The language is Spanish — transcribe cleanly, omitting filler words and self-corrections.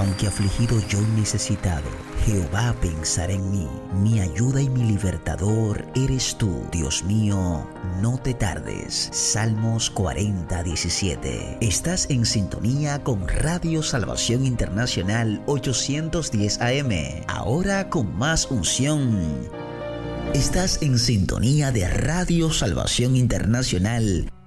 Aunque afligido yo y necesitado, Jehová pensará en mí. Mi ayuda y mi libertador eres tú. Dios mío, no te tardes. Salmos 40:17. Estás en sintonía con Radio Salvación Internacional 810 AM. Ahora con más unción. Estás en sintonía de Radio Salvación Internacional